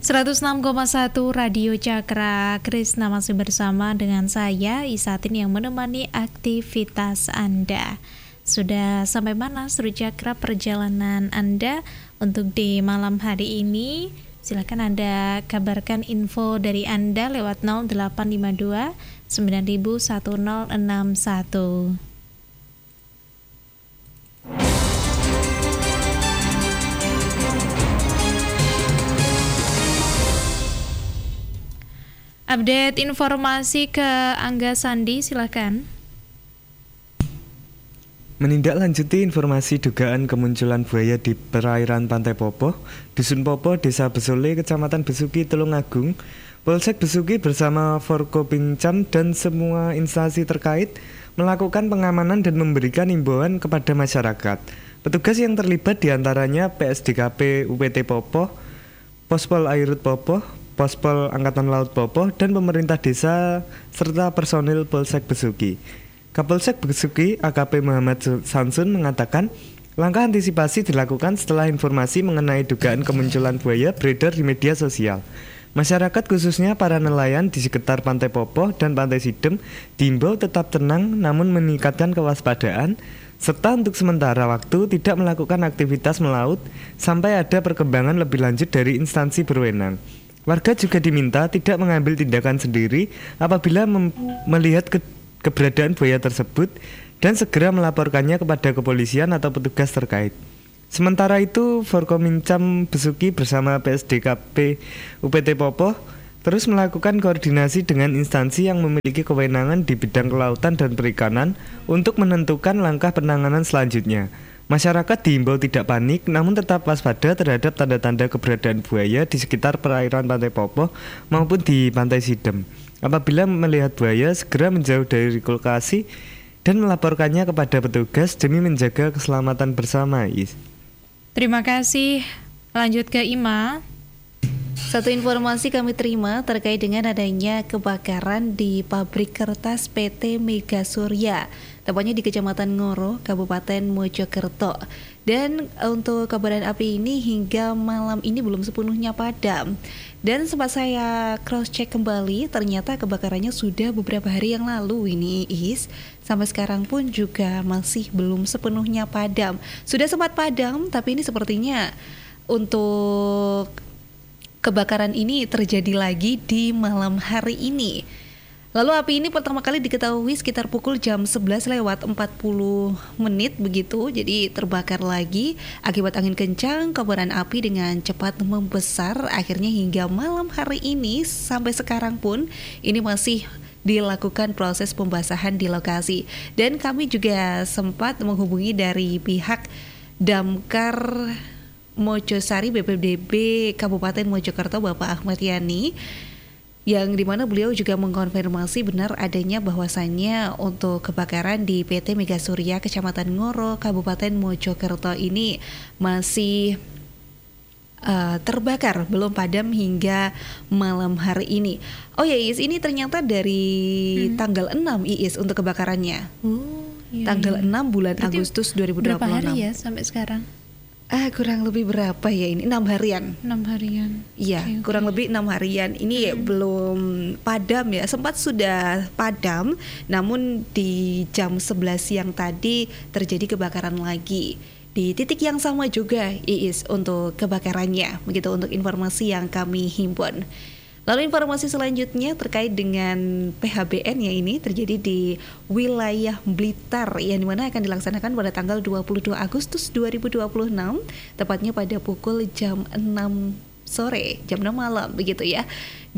106,1 Radio Cakra Krisna masih bersama dengan saya Isatin yang menemani aktivitas Anda. Sudah sampai mana Seru Cakra perjalanan Anda untuk di malam hari ini? Silakan Anda kabarkan info dari Anda lewat 0852 901061. Update informasi ke Angga Sandi, silakan. Menindaklanjuti informasi dugaan kemunculan buaya di perairan Pantai Popoh, Dusun Popoh, Desa Besole, Kecamatan Besuki, Tulungagung, Polsek Besuki bersama Forkopincam dan semua instansi terkait melakukan pengamanan dan memberikan imbauan kepada masyarakat. Petugas yang terlibat diantaranya PSDKP UPT Popoh, Pospol Airut Popoh, Pospol Angkatan Laut Popoh, dan pemerintah desa serta personil Polsek Besuki. Kapolsek Besuki AKP Muhammad Samsun mengatakan langkah antisipasi dilakukan setelah informasi mengenai dugaan kemunculan buaya beredar di media sosial. Masyarakat khususnya para nelayan di sekitar Pantai Popoh dan Pantai Sidem diimbau tetap tenang namun meningkatkan kewaspadaan serta untuk sementara waktu tidak melakukan aktivitas melaut sampai ada perkembangan lebih lanjut dari instansi berwenang. Warga juga diminta tidak mengambil tindakan sendiri apabila melihat keberadaan buaya tersebut dan segera melaporkannya kepada kepolisian atau petugas terkait. Sementara itu, Forkomincam Besuki bersama PSDKP UPT Popoh terus melakukan koordinasi dengan instansi yang memiliki kewenangan di bidang kelautan dan perikanan untuk menentukan langkah penanganan selanjutnya. Masyarakat diimbau tidak panik namun tetap waspada terhadap tanda-tanda keberadaan buaya di sekitar perairan Pantai Popoh maupun di Pantai Sidem. Apabila melihat buaya, segera menjauh dari lokasi dan melaporkannya kepada petugas demi menjaga keselamatan bersama. Terima kasih. Lanjut ke Ima. Satu informasi kami terima terkait dengan adanya kebakaran di pabrik kertas PT Mega Surya, tepatnya di Kecamatan Ngoro, Kabupaten Mojokerto. Dan untuk kobaran api ini hingga malam ini belum sepenuhnya padam. Dan sempat saya cross check kembali, ternyata kebakarannya sudah beberapa hari yang lalu ini sampai sekarang pun juga masih belum sepenuhnya padam. Sudah sempat padam, tapi ini sepertinya untuk kebakaran ini terjadi lagi di malam hari ini. Lalu api ini pertama kali diketahui sekitar pukul jam 11:40 begitu. Jadi terbakar lagi akibat angin kencang, kobaran api dengan cepat membesar. Akhirnya hingga malam hari ini sampai sekarang pun ini masih dilakukan proses pembasahan di lokasi. Dan kami juga sempat menghubungi dari pihak Damkar Mojosari BPBD Kabupaten Mojokerto Bapak Ahmad Yani, yang dimana beliau juga mengkonfirmasi benar adanya bahwasannya untuk kebakaran di PT Mega Surya Kecamatan Ngoro Kabupaten Mojokerto ini masih terbakar, belum padam hingga malam hari ini. Oh ya Iis, ini ternyata dari tanggal 6 Iis untuk kebakarannya. Tanggal 6 bulan Berarti Agustus 2026. Berapa hari ya sampai sekarang? Kurang lebih berapa ya ini? 6 harian. 6 harian. Iya, Okay. Kurang lebih 6 harian. Ini belum padam ya. Sempat sudah padam, namun di jam 11 siang tadi terjadi kebakaran lagi. Di titik yang sama juga Iis untuk kebakarannya. Begitu untuk informasi yang kami himpun. Lalu informasi selanjutnya terkait dengan PHBN ya, ini terjadi di wilayah Blitar yang dimana akan dilaksanakan pada tanggal 22 Agustus 2026 tepatnya pada pukul jam 6 sore, jam 6 malam begitu ya.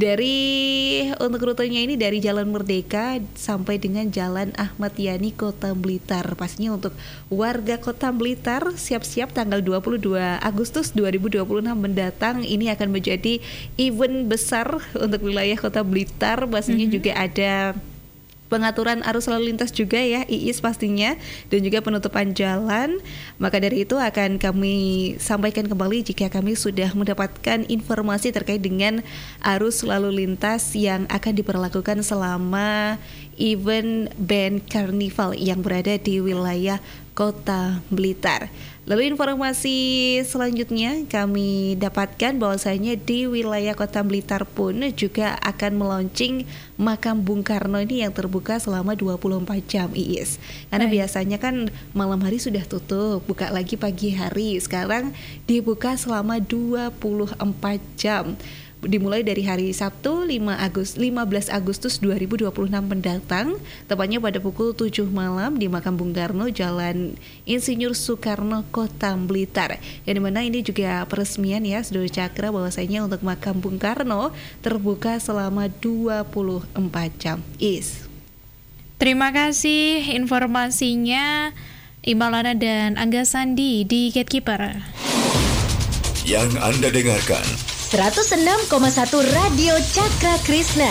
Untuk rutenya ini dari Jalan Merdeka sampai dengan Jalan Ahmad Yani Kota Blitar. Pastinya untuk warga Kota Blitar siap-siap tanggal 22 Agustus 2026 mendatang ini akan menjadi event besar untuk wilayah Kota Blitar. Pastinya juga ada pengaturan arus lalu lintas juga ya Iis pastinya, dan juga penutupan jalan. Maka dari itu akan kami sampaikan kembali jika kami sudah mendapatkan informasi terkait dengan arus lalu lintas yang akan diberlakukan selama event band Carnival yang berada di wilayah Kota Blitar. Lalu informasi selanjutnya kami dapatkan bahwasanya di wilayah Kota Blitar pun juga akan meluncing makam Bung Karno ini yang terbuka selama 24 jam, Iis. Karena biasanya kan malam hari sudah tutup, buka lagi pagi hari. Sekarang dibuka selama 24 jam. Dimulai dari hari Sabtu 15 Agustus 2026 mendatang, tepatnya pada pukul 7 malam di makam Bung Karno, Jalan Insinyur Soekarno, Kota Blitar. Yang dimana ini juga peresmian ya, Saudara Cakra, bahwasanya untuk makam Bung Karno terbuka selama 24 jam. Terima kasih informasinya Imalana dan Angga Sandi di Gatekeeper. Yang Anda dengarkan 106,1 Radio Cakra Krishna.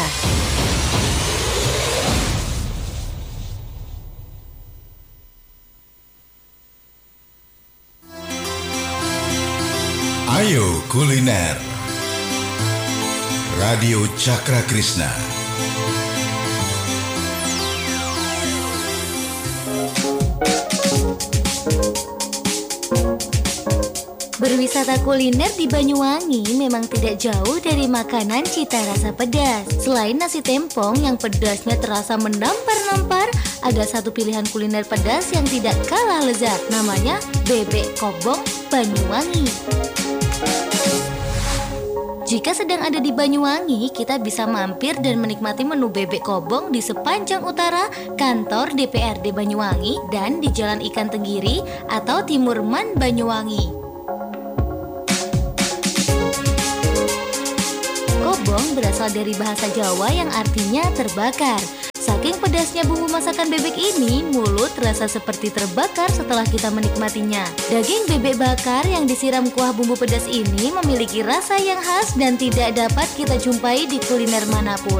Ayo Kuliner Radio Cakra Krishna. Berwisata kuliner di Banyuwangi memang tidak jauh dari makanan cita rasa pedas. Selain nasi tempong yang pedasnya terasa menampar-nampar, ada satu pilihan kuliner pedas yang tidak kalah lezat, namanya bebek kobong Banyuwangi. Jika sedang ada di Banyuwangi, kita bisa mampir dan menikmati menu bebek kobong di sepanjang utara kantor DPRD Banyuwangi dan di Jalan Ikan Tenggiri atau Timurman Banyuwangi. Kobong berasal dari bahasa Jawa yang artinya terbakar. Saking pedasnya bumbu masakan bebek ini, mulut terasa seperti terbakar setelah kita menikmatinya. Daging bebek bakar yang disiram kuah bumbu pedas ini memiliki rasa yang khas dan tidak dapat kita jumpai di kuliner manapun.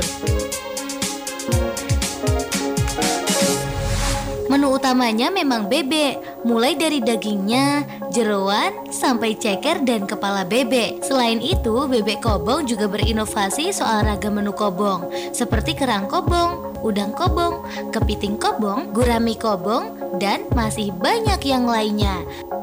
Menu utamanya memang bebek, mulai dari dagingnya, jeroan, sampai ceker dan kepala bebek. Selain itu, bebek kobong juga berinovasi soal ragam menu kobong, seperti kerang kobong, udang kobong, kepiting kobong, gurami kobong, dan masih banyak yang lainnya.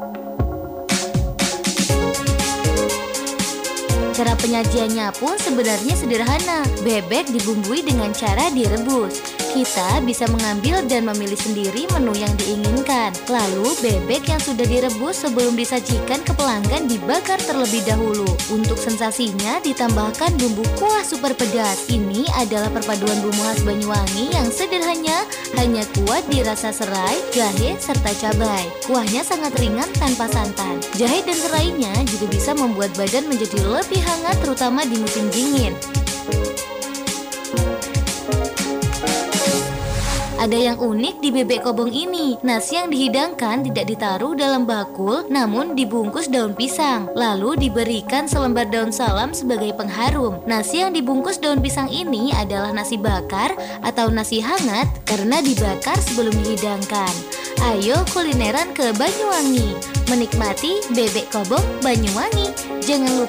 Cara penyajiannya pun sebenarnya sederhana. Bebek dibumbui dengan cara direbus. Kita bisa mengambil dan memilih sendiri menu yang diinginkan. Lalu bebek yang sudah direbus sebelum disajikan ke pelanggan dibakar terlebih dahulu. Untuk sensasinya ditambahkan bumbu kuah super pedas. Ini adalah perpaduan bumbu khas Banyuwangi yang sederhana, hanya kuat di rasa serai, jahe, serta cabai. Kuahnya sangat ringan tanpa santan. Jahe dan serainya juga bisa membuat badan menjadi lebih hangat, terutama di musim dingin. Ada yang unik di bebek kobong ini. Nasi yang dihidangkan tidak ditaruh dalam bakul, namun dibungkus daun pisang. Lalu diberikan selembar daun salam sebagai pengharum. Nasi yang dibungkus daun pisang ini adalah nasi bakar atau nasi hangat karena dibakar sebelum dihidangkan. Ayo kulineran ke Banyuwangi, menikmati bebek kobong Banyuwangi. Jangan lupa